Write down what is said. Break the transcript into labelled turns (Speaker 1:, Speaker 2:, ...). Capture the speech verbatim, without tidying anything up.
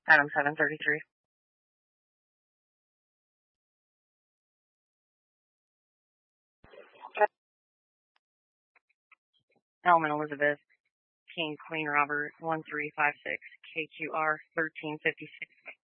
Speaker 1: Adam seven thirty-three. Elm and Elizabeth. King Queen Robert one three five six K Q R thirteen fifty-six.